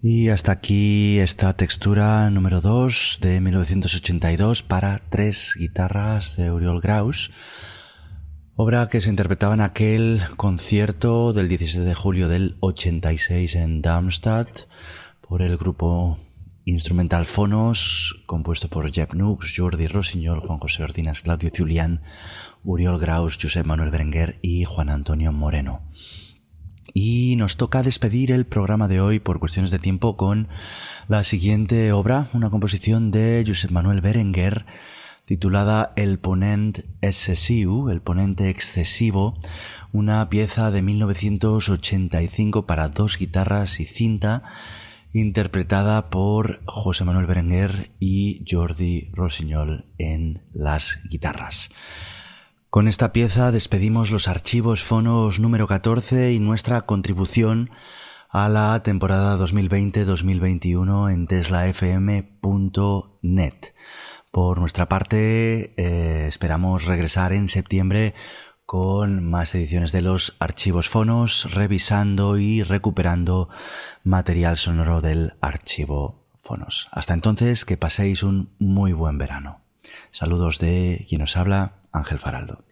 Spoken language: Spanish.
Y hasta aquí esta textura número 2 de 1982 para 3 guitarras de Oriol Graus, obra que se interpretaba en aquel concierto del 17 de julio del 86 en Darmstadt por el grupo instrumental Fonos, compuesto por Jep Nux, Jordi Rossinyol, Juan José Ordinas, Claudio Julián, Oriol Graus, Josep Manuel Berenguer y Juan Antonio Moreno. Y nos toca despedir el programa de hoy por cuestiones de tiempo con la siguiente obra, una composición de Josep Manuel Berenguer titulada El ponent excessiu, el ponente excesivo, una pieza de 1985 para 2 guitarras y cinta, interpretada por José Manuel Berenguer y Jordi Rossinyol en las guitarras. Con esta pieza despedimos los archivos Fonos número 14 y nuestra contribución a la temporada 2020-2021 en teslafm.net. Por nuestra parte, esperamos regresar en septiembre con más ediciones de los archivos Fonos, revisando y recuperando material sonoro del archivo Fonos. Hasta entonces, que paséis un muy buen verano. Saludos de quien os habla, Ángel Faraldo.